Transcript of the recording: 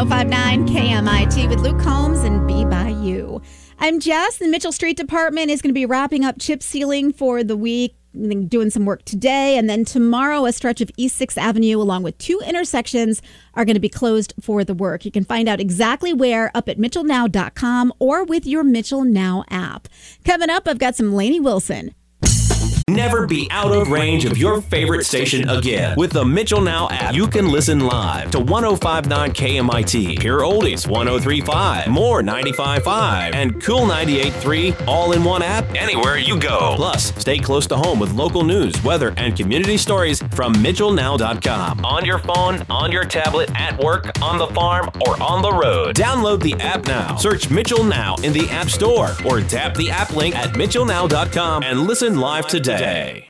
1059 KMIT with Luke Combs and Be By You. I'm Jess. The Mitchell Street Department is going to be wrapping up chip sealing for the week, doing some work today. And then tomorrow, a stretch of East 6th Avenue along with 2 intersections are going to be closed for the work. You can find out exactly where up at mitchellnow.com or with your Mitchell Now app. Coming up, I've got some Lainey Wilson. Never be out of range of your favorite station again. With the Mitchell Now app, you can listen live to 1059 KMIT, Pure Oldies 1035, More 955, and Cool 98.3 all in one app anywhere you go. Plus, stay close to home with local news, weather, and community stories from MitchellNow.com. On your phone, on your tablet, at work, on the farm, or on the road. Download the app now. Search Mitchell Now in the App Store or tap the app link at MitchellNow.com and listen live today.